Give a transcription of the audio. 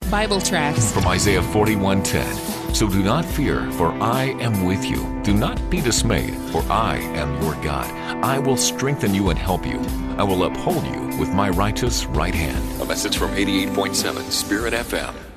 Bible tracts. From Isaiah 41:10. So do not fear, for I am with you. Do not be dismayed, for I am your God. I will strengthen you and help you. I will uphold you with my righteous right hand. A message from 88.7 Spirit FM.